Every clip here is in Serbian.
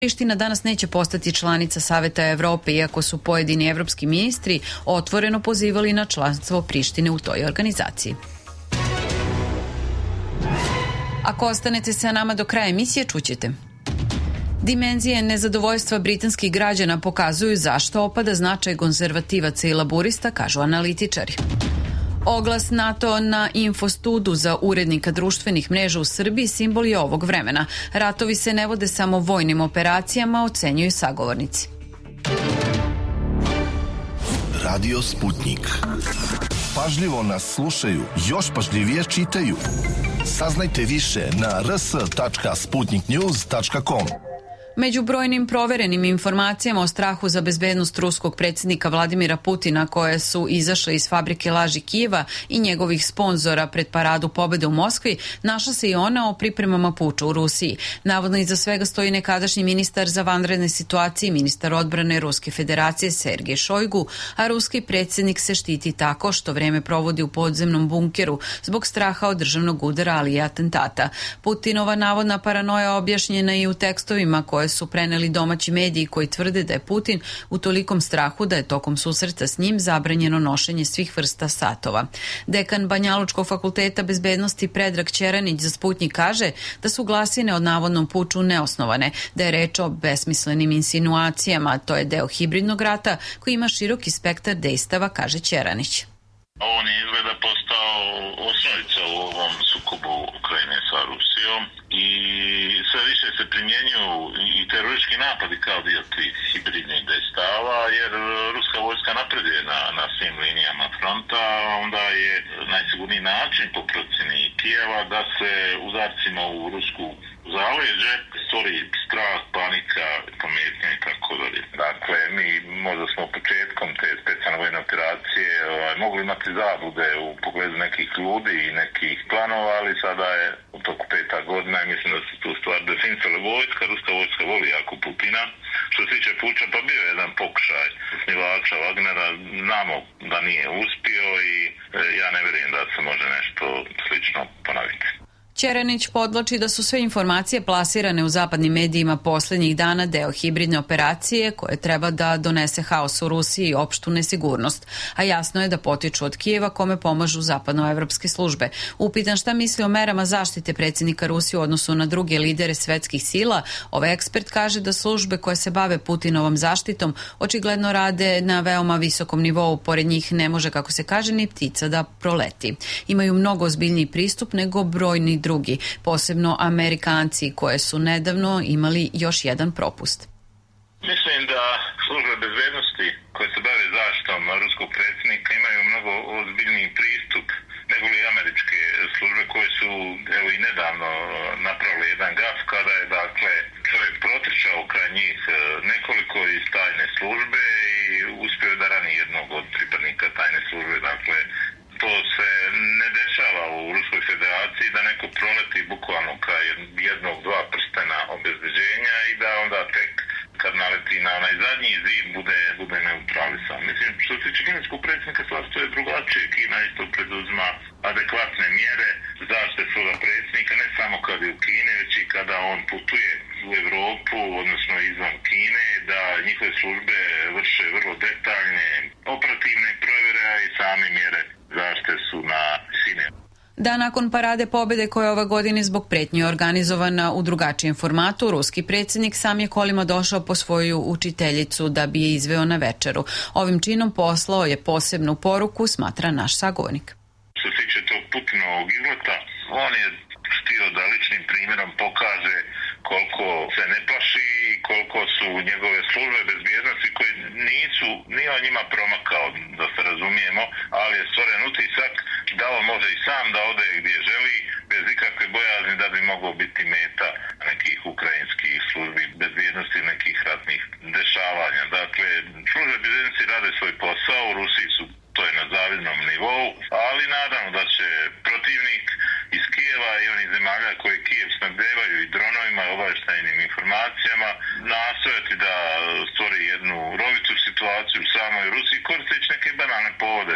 Priština danas neće postati članica Saveta Evrope, iako su pojedini evropski ministri otvoreno pozivali na članstvo Prištine u toj organizaciji. Ako ostanete sa nama do kraja emisije, čućete. Dimenzije nezadovoljstva britanskih građana pokazuju zašto opada značaj konzervativaca i laburista, kažu analitičari. Oglas NATO na Infostudu za urednika društvenih mreža u Srbiji simbol je ovog vremena. Ratovi se ne vode samo vojnim operacijama, ocenjuju sagovornici. Radio Sputnik. Pažljivo nas slušaju, još pažljivije čitaju. Saznajte više na rs.sputniknews.com. Među brojnim proverenim informacijama o strahu za bezbednost ruskog predsjednika Vladimira Putina, koje su izašle iz fabrike laži Kijeva i njegovih sponzora pred paradu pobede u Moskvi, našla se i ona o pripremama puča u Rusiji. Navodno iza svega stoji nekadašnji ministar za vanredne situacije i ministar odbrane Ruske federacije Sergej Šojgu, a ruski predsjednik se štiti tako što vreme provodi u podzemnom bunkeru zbog straha od državnog udara, ali i atentata. Putinova navodna paranoja objašnjena i u tekstovima koje su preneli domaći mediji koji tvrde da je Putin u tolikom strahu da je tokom susreta s njim zabranjeno nošenje svih vrsta satova. Dekan Banjalučkog fakulteta bezbednosti Predrag Ćeranić za Sputnik kaže da su glasine o navodnom puču neosnovane, da je reč o besmislenim insinuacijama, to je deo hibridnog rata koji ima široki spektar dejstava, kaže Ćeranić. On je izgleda postao osnovica u ovom sukobu Ukrajine sa Rusijom i sve više se primjenjuju i teroristički napadi kao dio tih hibridnih dejstava, jer ruska vojska napreduje na svim linijama fronta, onda je najsigurniji način po procjeni Kijeva da se udarcima u rusku zaleđe stvori strah, panika, pometnja i tako dalje. Dakle, mi možda smo početkom te specijalne vojne operacije mogli imati zablude u pogledu nekih ljudi i nekih planova, ali sada je u toku 5. godina i mislim da se tu stvar definisala vojska. Ruska vojska voli jako Putina. Što se tiče puča, pa bio je jedan pokušaj osnivača Wagnera, znamo da nije uspio i ja ne vjerujem da se može nešto slično ponoviti. Ćeranić podvlači da su sve informacije plasirane u zapadnim medijima posljednjih dana deo hibridne operacije koje treba da donese haos u Rusiji i opštu nesigurnost, a jasno je da potiču od Kijeva kome pomažu zapadnoevropske službe. Upitan šta misli o merama zaštite predsjednika Rusije u odnosu na druge lidere svetskih sila, ovaj ekspert kaže da službe koje se bave Putinovom zaštitom očigledno rade na veoma visokom nivou, pored njih ne može, kako se kaže, ni ptica da proleti. Imaju mnogo ozbiljniji pristup nego brojni drugi, posebno Amerikanci koje su nedavno imali još jedan propust. Mislim da službe bezbednosti koje se bave zaštitom ruskog predsjednika imaju mnogo ozbiljniji pristup nego li američke službe koje su evo i nedavno napravili jedan gaf kada je dakle čovjek protrčao kraj njih nekoliko iz tajne službe i uspio da rani jednog od pripadnika tajne službe. Dakle, to se ne dešava u Ruskoj federaciji da neko proleti bukvalno kraj jednog, dva prstena obezbeđenja i da onda tek kad naleti na onaj zadnji zid bude neutralisan. Mislim, što se tiče kineskog predsjednika, to je drugačije. Kina isto preduzima adekvatne mjere zaštite svoga predsjednika, ne samo kad je u Kini, već i kada on putuje u Evropu, odnosno izvan Kine, da njihove službe vrše vrlo detaljne operativne provjere, a i same mjere zaštite su na visini. Da nakon parade pobjede koja je ove godine zbog pretnje organizovana u drugačijem formatu, ruski predsjednik sam je kolima došao po svoju učiteljicu da bi je izveo na večeru. Ovim činom poslao je posebnu poruku, smatra naš sagovornik. Što se tiče tog Putinovog izleta, on je htio da ličnim primjerom pokaže koliko se ne plaši i koliko su njegove službe bezbjednosti koji nije o njima promakao, da se razumijemo, ali je stvoren utisak da on može i sam da ode gdje želi bez ikakve bojazni da bi mogao biti meta nekih ukrajinskih službi bezbjednosti, nekih ratnih dešavanja. Dakle, službe bezbjednosti rade svoj posao, u Rusiji su to je na zavidnom nivou, ali naravno da će protivnik iz Kijeva i onih zemalja koje Kijev snabdevaju i dronovima i obavještajnim informacijama nastojati da stvori jednu rovitu situaciju u samoj Rusiji koristeći neke banalne povode.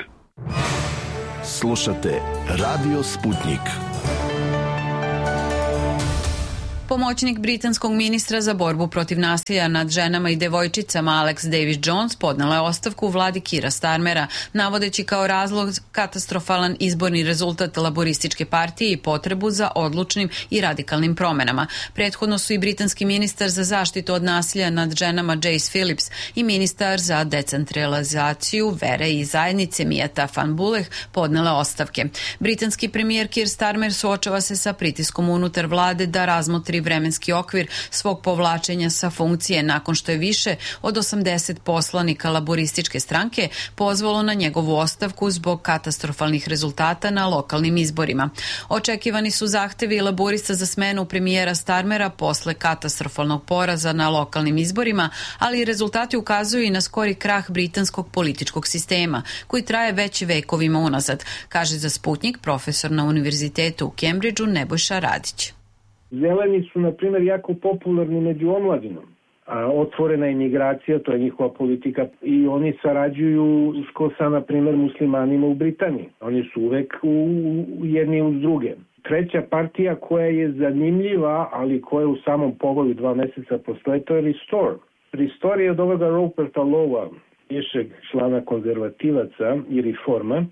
Slušate Radio Sputnik. Pomoćnik britanskog ministra za borbu protiv nasilja nad ženama i devojčicama Alex Davis Jones podnela je ostavku u vladi Keira Starmera, navodeći kao razlog katastrofalan izborni rezultat laborističke partije i potrebu za odlučnim i radikalnim promenama. Prethodno su i britanski ministar za zaštitu od nasilja nad ženama Jace Phillips i ministar za decentralizaciju vere i zajednice Mijata Van Buleh podnele ostavke. Britanski premijer Keir Starmer suočava se sa pritiskom unutar vlade da razmotri vremenski okvir svog povlačenja sa funkcije nakon što je više od 80 poslanika laborističke stranke pozvalo na njegovu ostavku zbog katastrofalnih rezultata na lokalnim izborima. Očekivani su zahtevi laborista za smenu premijera Starmera posle katastrofalnog poraza na lokalnim izborima, ali rezultati ukazuju i na skori krah britanskog političkog sistema, koji traje već vekovima unazad, kaže za Sputnik profesor na Univerzitetu u Cambridgeu Nebojša Radić. Zeleni su, na primjer, jako popularni među omladinom. Otvorena imigracija, to je njihova politika, i oni sarađuju sa, na primjer, muslimanima u Britaniji. Oni su uvek jedni uz druge. Treća partija koja je zanimljiva, ali koja je u samom povoju 2 meseca posle, to je Restore. Restore je od ovoga Ruperta Lowa, višeg člana konzervativaca i reforma,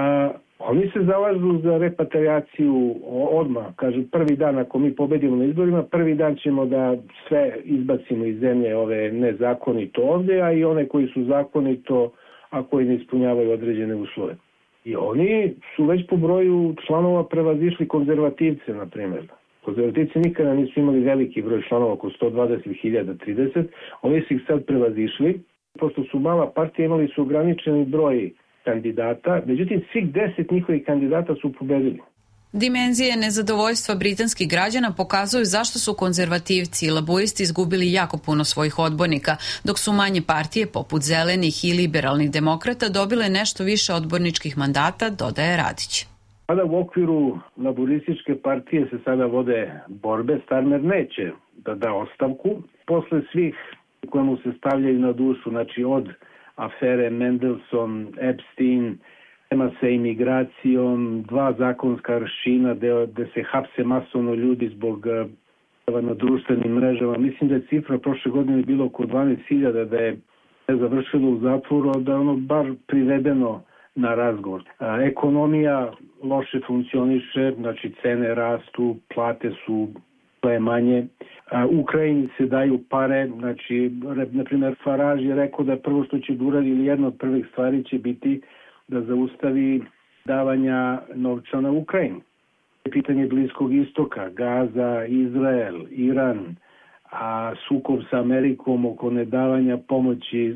oni se zalažu za repatriaciju odmah, kažu prvi dan ako mi pobedimo na izborima, prvi dan ćemo da sve izbacimo iz zemlje ove nezakonito ovdje, a i one koji su zakonito, a koji ne ispunjavaju određene uslove. I oni su već po broju članova prevazišli konzervativce, na primjer. Konzervativci nikada nisu imali veliki broj članova, oko 120.030, oni su ih sad prevazišli. Pošto su mala partija, imali su ograničeni broj kandidata, međutim svih 10 njihovih kandidata su pobedili. Dimenzije nezadovoljstva britanskih građana pokazuju zašto su konzervativci i laburisti izgubili jako puno svojih odbornika, dok su manje partije poput zelenih i liberalnih demokrata dobile nešto više odborničkih mandata, dodaje Radić. Sada u okviru laburističke partije se sada vode borbe. Starmer neće da da ostavku. Posle svih koje mu se stavljaju na dušu, znači od afere Mendelssohn, Epstein, tema sa imigracijom, 2 zakonska aršina gde se hapse masovno ljudi zbog na društvenim mrežama. Mislim da je cifra prošle godine bilo oko 12.000 da je završilo u zatvoru, da je ono bar privedeno na razgovor. Ekonomija loše funkcioniše, znači cene rastu, plate su manje. Ukrajini se daju pare, znači, na primjer, Farage je rekao da prvo što će uradi ili jedna od prvih stvari će biti da zaustavi davanja novca na Ukrajinu. Pitanje Bliskog istoka, Gaza, Izrael, Iran, a sukob sa Amerikom oko nedavanja pomoći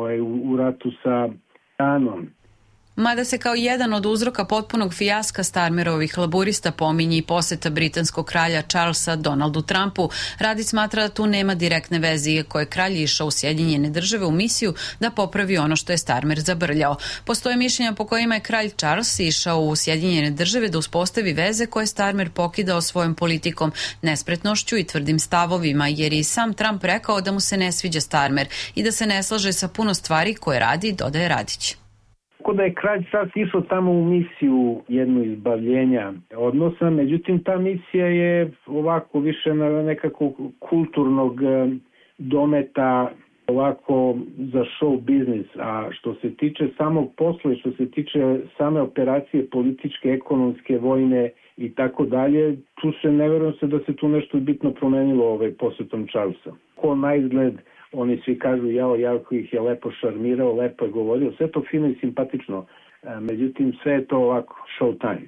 u ratu sa Iranom. Mada se kao jedan od uzroka potpunog fijaska Starmerovih laburista pominje i poseta britanskog kralja Charlesa Donaldu Trumpu, Radić smatra da tu nema direktne veze, iako je kralj išao u Sjedinjene države u misiju da popravi ono što je Starmer zabrljao. Postoje mišljenja po kojima je kralj Charles išao u Sjedinjene države da uspostavi veze koje Starmer pokidao svojom politikom, nespretnošću i tvrdim stavovima, jer je i sam Trump rekao da mu se ne sviđa Starmer i da se ne slaže sa puno stvari koje radi, dodaje Radić. Tako da je kralj sad išao tamo u misiju jednu izbavljenja odnosa, međutim ta misija je ovako više na nekako kulturnog dometa, ovako za show biznis, a što se tiče samog posla i što se tiče same operacije političke, ekonomske, vojne i tako dalje, tu se ne verujem se da se tu nešto bitno promenilo posjetom Charlesa. Ko na izgled, oni svi kažu jako ih je lepo šarmirao, lepo je govorio, sve to fino i simpatično, međutim sve je to ovako show time.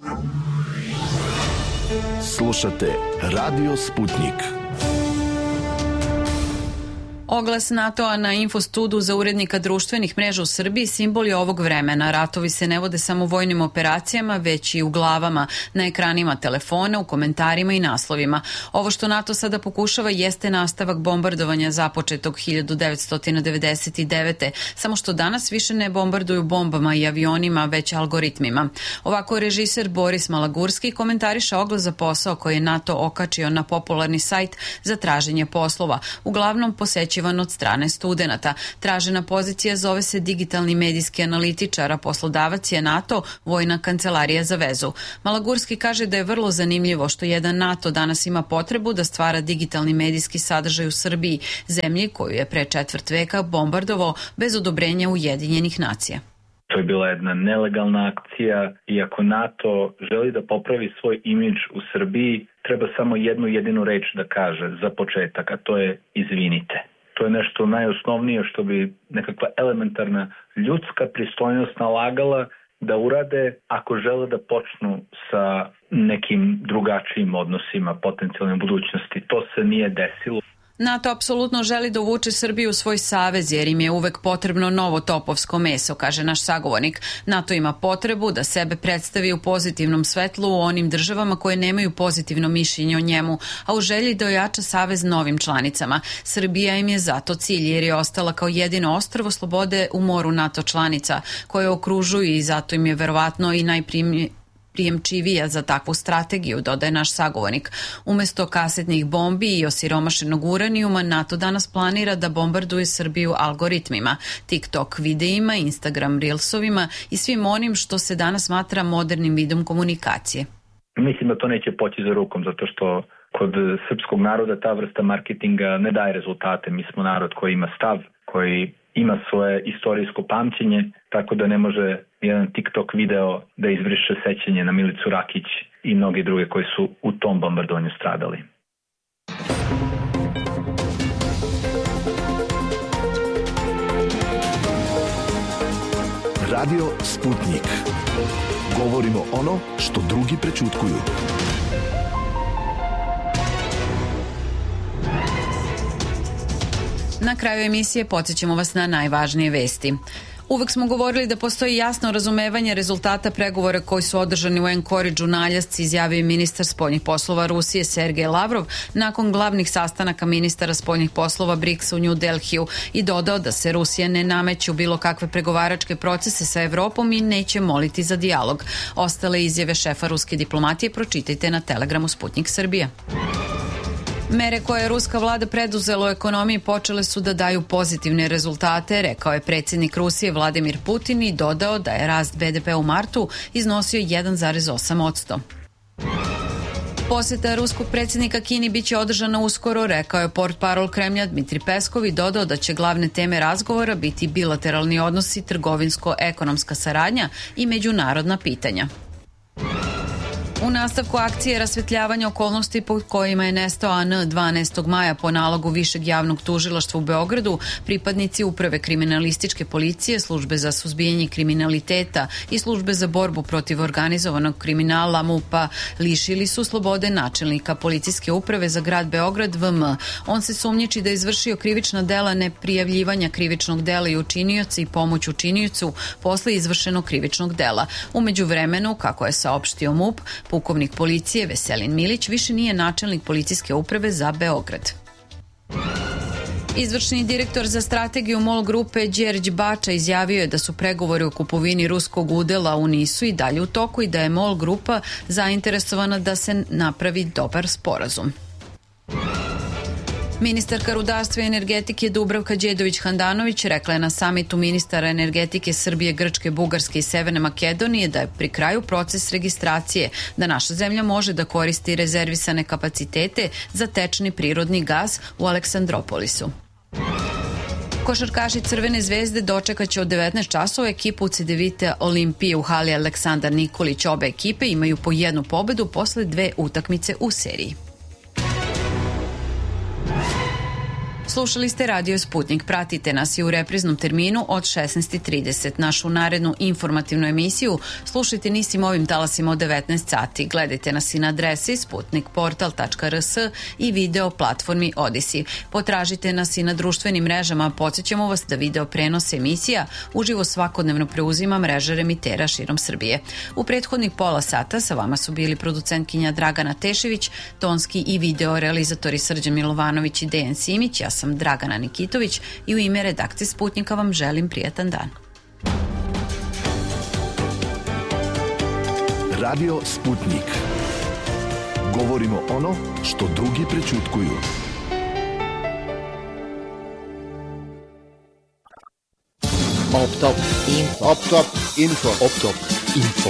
Slušate Radio Sputnik. Oglas NATO-a na Infostudu za urednika društvenih mreža u Srbiji simbol je ovog vremena. Ratovi se ne vode samo u vojnim operacijama, već i u glavama, na ekranima telefona, u komentarima i naslovima. Ovo što NATO sada pokušava jeste nastavak bombardovanja započetog 1999. Samo što danas više ne bombarduju bombama i avionima, već algoritmima. Ovako režiser Boris Malagurski komentariše oglas za posao koji je NATO okačio na popularni sajt za traženje poslova. Uglavnom posećiva upućivan od strane studenata. Tražena pozicija zove se digitalni medijski analitičar, a poslodavac je NATO, Vojna kancelarija za vezu. Malagurski kaže da je vrlo zanimljivo što jedan NATO danas ima potrebu da stvara digitalni medijski sadržaj u Srbiji, zemlji koju je pre četvrt veka bombardovao bez odobrenja Ujedinjenih nacija. To je bila jedna nelegalna akcija i ako NATO želi da popravi svoj imidž u Srbiji, treba samo jednu jedinu reč da kaže za početak, a to je izvinite. To je nešto najosnovnije što bi nekakva elementarna ljudska pristojnost nalagala da urade ako žele da počnu sa nekim drugačijim odnosima potencijalne budućnosti. To se nije desilo. NATO apsolutno želi da uvuče Srbiju u svoj savez jer im je uvek potrebno novo topovsko meso, kaže naš sagovornik. NATO ima potrebu da sebe predstavi u pozitivnom svetlu u onim državama koje nemaju pozitivno mišljenje o njemu, a u želji da ojača savez novim članicama. Srbija im je zato cilj jer je ostala kao jedino ostrvo slobode u moru NATO članica koje okružuju i zato im je verovatno i prijemčivija za takvu strategiju, dodaje naš sagovornik. Umesto kasetnih bombi i osiromašenog uranijuma, NATO danas planira da bombarduje Srbiju algoritmima, TikTok videima, Instagram reelsovima i svim onim što se danas smatra modernim vidom komunikacije. Mislim da to neće poći za rukom, zato što kod srpskog naroda ta vrsta marketinga ne daje rezultate. Mi smo narod koji ima stav, koji ima svoje istorijsko pamćenje, tako da ne može jedan TikTok video da izbriše sećanje na Milicu Rakić i mnogi druge koji su u tom bombardovanju stradali. Radio Sputnik. Govorimo ono što drugi prećutkuju. Na kraju emisije podsjećamo vas na najvažnije vesti. Uvek smo govorili da postoji jasno razumevanje rezultata pregovora koji su održani u Ankoridžu na Aljasci, izjavio je ministar spoljnih poslova Rusije Sergej Lavrov nakon glavnih sastanaka ministara spoljnih poslova BRICS u New Delhiju i dodao da se Rusija ne nameće u bilo kakve pregovaračke procese sa Evropom i neće moliti za dijalog. Ostale izjave šefa ruske diplomatije pročitajte na Telegramu Sputnik Srbija. Mere koje je ruska vlada preduzela u ekonomiji počele su da daju pozitivne rezultate, rekao je predsjednik Rusije Vladimir Putin i dodao da je rast BDP u martu iznosio 1,8%. Poseta ruskog predsjednika Kini biće održana uskoro, rekao je portparol Kremlja Dmitri Peskov i dodao da će glavne teme razgovora biti bilateralni odnosi, trgovinsko-ekonomska saradnja i međunarodna pitanja. U nastavku akcije rasvetljavanja okolnosti pod kojima je nestao AN 12. maja po nalogu Višeg javnog tužilaštva u Beogradu, pripadnici Uprave kriminalističke policije, Službe za suzbijanje kriminaliteta i Službe za borbu protiv organizovanog kriminala MUP-a lišili su slobode načelnika policijske uprave za grad Beograd VM. On se sumnjiči da je izvršio krivična dela neprijavljivanja krivičnog dela i učinioca i pomoć učiniocu posle izvršenog krivičnog dela. U međuvremenu, kako je saopštio MUP, pukovnik policije Veselin Milić više nije načelnik policijske uprave za Beograd. Izvršni direktor za strategiju MOL grupe Đerđ Bača izjavio je da su pregovori o kupovini ruskog udela u NIS-u i dalje u toku i da je MOL grupa zainteresovana da se napravi dobar sporazum. Ministarka rudarstva i energetike Dubravka Đedović-Handanović rekla je na samitu ministara energetike Srbije, Grčke, Bugarske i Severne Makedonije da je pri kraju proces registracije, da naša zemlja može da koristi rezervisane kapacitete za tečni prirodni gas u Aleksandropolisu. Košarkaši Crvene zvezde dočekaće od 19 časova ekipu Cedevite Olimpije u hali Aleksandar Nikolić. Obe ekipe imaju po jednu pobedu posle 2 utakmice u seriji. Slušali ste Radio Sputnik. Pratite nas i u repriznom terminu od 16:30. Našu narednu informativnu emisiju slušajte nistim ovim talasima od 19 sati. Gledajte nas i na adresi sputnikportal.rs i video platformi Odisi. Potražite nas i na društvenim mrežama. Podsjećamo vas da video prenos emisija uživo svakodnevno preuzima mreža remitera širom Srbije. U prethodnih pola sata sa vama su bili producentkinja Dragana Tešević, tonski i video realizatori Srđan Milovanović i Dejan Simić. Ja sam Dragana Nikitović i u ime redakcije Sputnika vam želim prijatan dan. Radio Sputnik. Govorimo ono što drugi prećutkuju. Optop Info. Optop Info. Optop Info.